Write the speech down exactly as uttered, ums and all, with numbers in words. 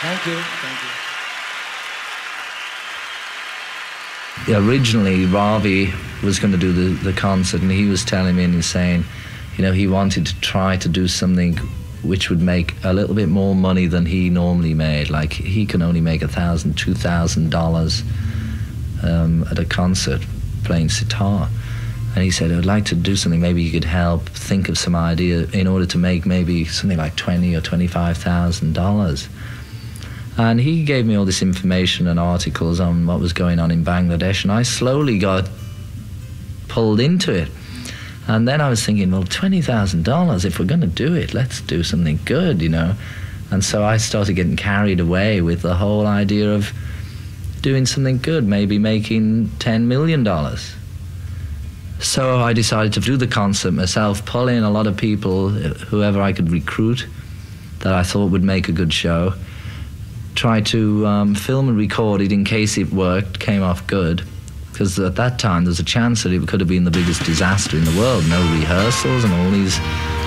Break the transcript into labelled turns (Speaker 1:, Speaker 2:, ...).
Speaker 1: Thank you. Thank you.
Speaker 2: Originally, Ravi was going to do the, the concert, and he was telling me and he was saying, you know, he wanted to try to do something which would make a little bit more money than he normally made. Like, he can only make a thousand, two thousand dollars um, at a concert playing sitar. And he said, I'd like to do something, maybe you could help think of some idea in order to make maybe something like twenty or twenty-five thousand dollars. And he gave me all this information and articles on what was going on in Bangladesh, and I slowly got pulled into it. And then I was thinking, well, twenty thousand dollars, if we're going to do it, let's do something good, you know. And so I started getting carried away with the whole idea of doing something good, maybe making ten million dollars. So I decided to do the concert myself, pull in a lot of people, whoever I could recruit that I thought would make a good show, try to um, film and record it in case it worked, came off good. Because at that time, there was a chance that it could have been the biggest disaster in the world. No rehearsals and all these